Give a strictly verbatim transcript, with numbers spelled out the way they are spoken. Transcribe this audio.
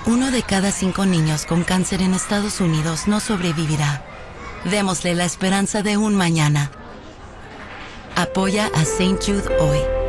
Uno de cada cinco niños con cáncer en Estados Unidos no sobrevivirá. Démosle la esperanza de un mañana. Apoya a Saint Jude hoy.